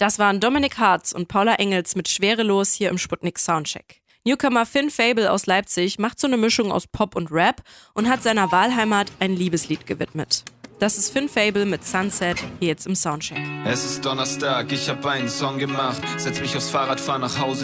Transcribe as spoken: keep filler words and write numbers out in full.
Das waren Dominik Hartz und Paula Engels mit Schwerelos hier im Sputnik Soundcheck. Newcomer Finn Fable aus Leipzig macht so eine Mischung aus Pop und Rap und hat seiner Wahlheimat ein Liebeslied gewidmet. Das ist Finn Fable mit Sunset, hier jetzt im Soundcheck. Es ist Donnerstag, ich hab einen Song gemacht. Setz mich aufs Fahrrad, fahr nach Hause.